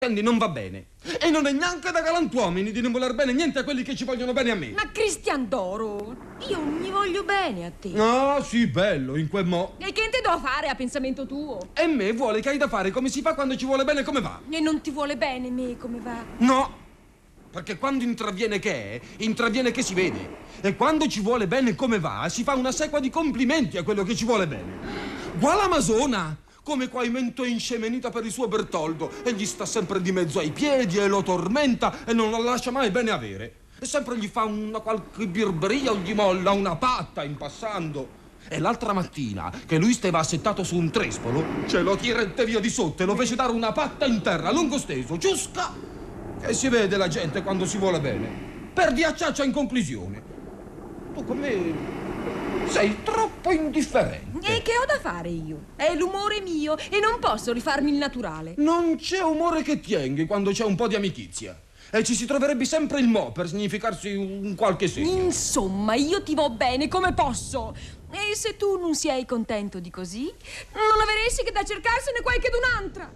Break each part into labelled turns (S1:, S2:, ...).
S1: Quindi non va bene. E non è neanche da galantuomini di non voler bene niente a quelli che ci vogliono bene a me.
S2: Ma Cristian d'Oro, io mi voglio bene a te.
S1: Ah, sì, bello, in quel mo'.
S2: E che te devo fare a pensamento tuo?
S1: E me vuole che hai da fare come si fa quando ci vuole bene come va.
S2: E non ti vuole bene me come va?
S1: No, perché quando intraviene che si vede. E quando ci vuole bene come va, si fa una sequa di complimenti a quello che ci vuole bene. Guarda Masona, come quaimento è inscemenita per il suo Bertoldo, e gli sta sempre di mezzo ai piedi e lo tormenta e non lo lascia mai bene avere. E sempre gli fa una qualche birberia o gli molla una patta in passando. E l'altra mattina, che lui stava assettato su un trespolo, ce lo tirette via di sotto e lo fece dare una patta in terra, a lungo steso, ciusca! E si vede la gente quando si vuole bene. Perdi a ciaccia in conclusione. Tu con me sei troppo indifferente.
S2: E che ho da fare io? È l'umore mio e non posso rifarmi il naturale.
S1: Non c'è umore che tienghi quando c'è un po' di amicizia. E ci si troverebbe sempre il mo per significarsi un qualche segno.
S2: Insomma, io ti vo bene come posso. E se tu non sei contento di così, non avresti che da cercarsene qualche d'un'altra.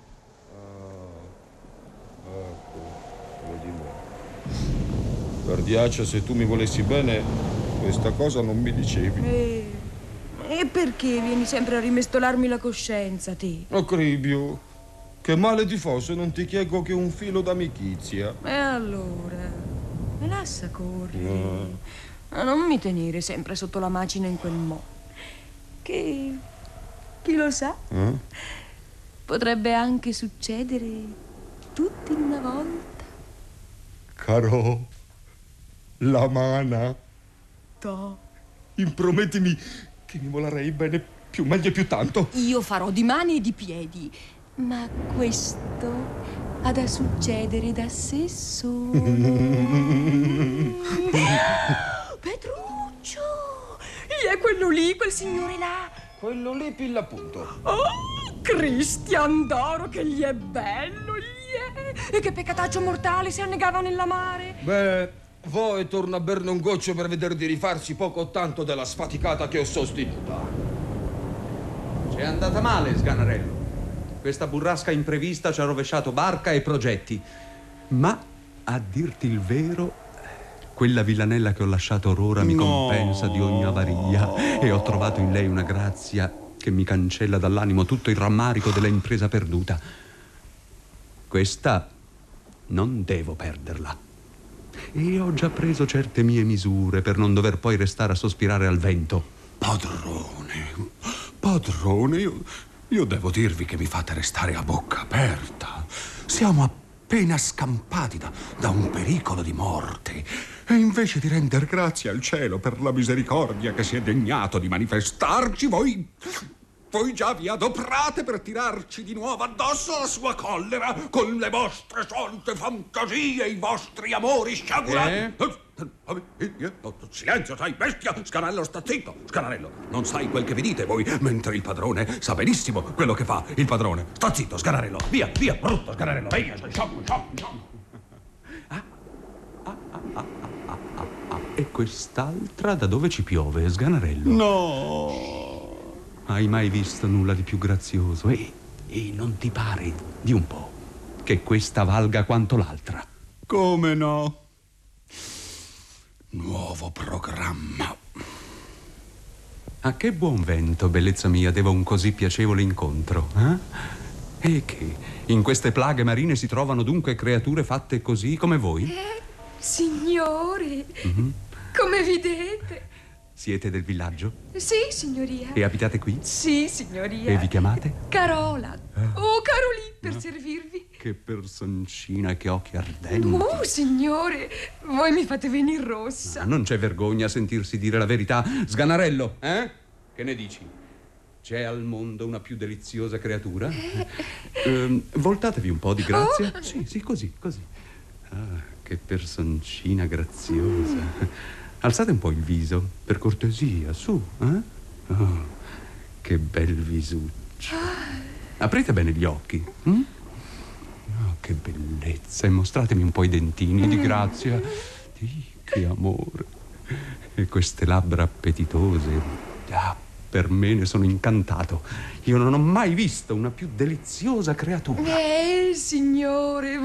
S1: Vedi me. Perdiaccia, se tu mi volessi bene, questa cosa non mi dicevi.
S2: E perché vieni sempre a rimestolarmi la coscienza, te?
S1: Oh, Cribio, che male ti fosse, non ti chiedo che un filo d'amicizia.
S2: E allora, me lascia correre. Ma non mi tenere sempre sotto la macina in quel mo'. Che, chi lo sa, potrebbe anche succedere tutto in una volta.
S1: Caro, la mana.
S2: To.
S1: Impromettimi che mi volerei bene più meglio e più tanto.
S2: Io farò di mani e di piedi, ma questo ha da succedere da sé solo. Petruccio! Gli è quello lì, quel signore là?
S1: Quello lì pilla appunto.
S2: Oh, Cristian d'Oro, che gli è bello, gli è! E che peccataccio mortale si annegava nella mare.
S1: Beh, voi torna a berne un goccio per vedere di rifarsi poco o tanto della sfaticata che ho sostenuta.
S3: C'è andata male, Sganarello. Questa burrasca imprevista ci ha rovesciato barca e progetti. Ma, a dirti il vero, quella villanella che ho lasciato or ora mi compensa di ogni avaria e ho trovato in lei una grazia che mi cancella dall'animo tutto il rammarico della impresa perduta. Questa non devo perderla. E ho già preso certe mie misure per non dover poi restare a sospirare al vento.
S4: Padrone, io devo dirvi che mi fate restare a bocca aperta. Siamo appena scampati da un pericolo di morte. E invece di render grazie al cielo per la misericordia che si è degnato di manifestarci, voi già vi adoprate per tirarci di nuovo addosso la sua collera con le vostre solite fantasie, i vostri amori sciagurati. Silenzio, sai, bestia! Sganarello, sta zitto! Sganarello, non sai quel che vi dite voi, mentre il padrone sa benissimo quello che fa. Il padrone, sta zitto, Sganarello! Via, brutto Sganarello! Via, sciocco!
S3: E quest'altra da dove ci piove, Sganarello?
S4: No!
S3: Hai mai visto nulla di più grazioso? E non ti pare di un po' che questa valga quanto l'altra?
S4: Come no? Nuovo programma.
S3: A che buon vento, bellezza mia, deva un così piacevole incontro, eh? E che in queste plaghe marine si trovano dunque creature fatte così come voi?
S2: Signore, come vedete.
S3: Siete del villaggio?
S2: Sì, signoria.
S3: E abitate qui?
S2: Sì, signoria.
S3: E vi chiamate?
S2: Carola. Oh, Carolì, per servirvi.
S3: Che personcina e che occhi ardenti.
S2: Oh, signore, voi mi fate venire rossa.
S3: Non c'è vergogna a sentirsi dire la verità. Sganarello, Che ne dici? C'è al mondo una più deliziosa creatura? Voltatevi un po' di grazia.
S2: Oh.
S3: Sì, così. Ah, che personcina graziosa. Alzate un po' il viso, per cortesia, su, Oh, che bel visuccio. Aprite bene gli occhi. Oh, che bellezza. E mostratemi un po' i dentini, di grazia. Che amore. E queste labbra appetitose. Per me ne sono incantato. Io non ho mai visto una più deliziosa creatura.
S2: Signore,